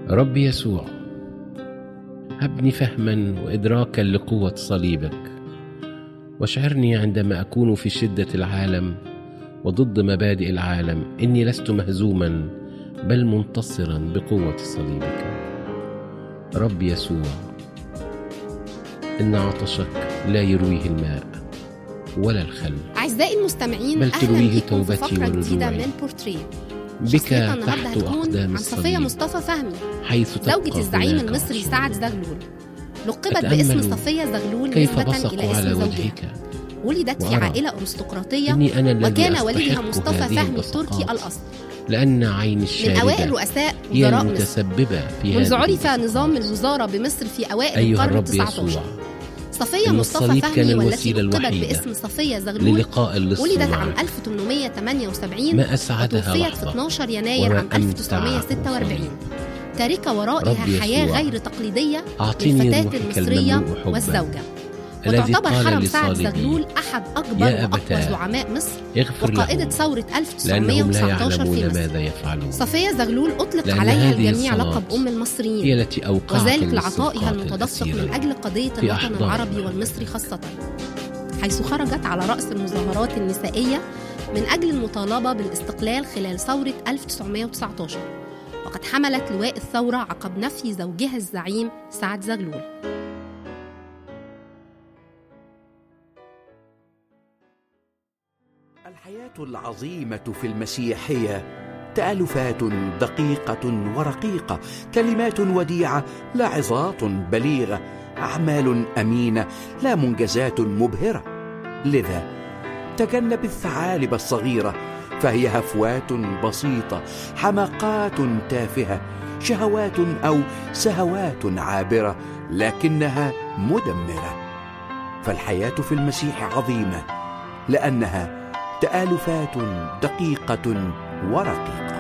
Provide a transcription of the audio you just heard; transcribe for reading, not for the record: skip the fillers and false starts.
رب يسوع، هبني فهما وإدراكا لقوة صليبك، واشعرني عندما أكون في شدة العالم وضد مبادئ العالم إني لست مهزوما بل منتصرا بقوة صليبك. رب يسوع، إن عطشك لا يرويه الماء ولا الخل، أعزائي المستمعين، بل ترويه بكم في توبتي فقرة جديدة ورجوعي. من بورتريه. بك النهاردة تحت هتكون أقدام عن صفية الصليب، مصطفى فهمي، حيث زوجة الزعيم هناك المصري عطش. سعد زغلول. لقبت أتأمل باسم صفية زغلول كيف نسبة بصقوا إلى على اسم زوجها. وجهك، ولدت في وأرى عائلة أرستقراطية، إني أنا الذي وكان أستحق والدها مصطفى هذه فهمي البصقات، التركي الأصل، لأن عين من الشاردة أوائل رؤساء هي وزراء مصر. المتسببة في منذ هذه عرف البصقات. نظام الوزارة بمصر في أوائل أيها القرن الرب ال19. يسوع، صفية إن مصطفى الصليب كان فهمي، والتي الوسيلة لقبت الوحيدة باسم صفية زغلول، للقاء اللص ولدت عام معك. 1878 ما أسعدها وتوفيت في لحظة 12 يناير وما عام أمتع 1946، تاركة رب ورائها حياة يسوع، غير تقليدية أعطني للفتاة روحك المصرية المملوء حبا، والزوجة. الذي وتعتبر قال حرم سعد لصالبي زغلول أحد أكبر يا وأقوى أبتاه زعماء مصر اغفر وقائدة لهم ثورة لأنهم لا 1919 في يعلمون مصر. ماذا يفعلون. صفية زغلول أطلق لأن عليها هذه الجميع الصلاة لقب أم المصريين، هي التي أوقعت وذلك اللص لعطائها القاتل المتدفق أسيراً من أجل قضية في الوطن أحضان العربي والمصري خاصة، حيث خرجت على رأس المظاهرات النسائية من أجل المطالبة بالاستقلال خلال ثورة 1919، وقد حملت لواء الثورة عقب نفي زوجها الزعيم سعد زغلول. الحياة العظيمة في المسيح هي تألفات دقيقة ورقيقة، كلمات وديعة لا عظات بليغة، أعمال أمينة لا منجزات مبهرة. لذا تجنب الثعالب الصغيرة، فهي هفوات بسيطة، حماقات تافهة، شهوات أو سهوات عابرة لكنها مدمرة. فالحياة في المسيح عظيمة لأنها تآلفات دقيقة ورقيقة.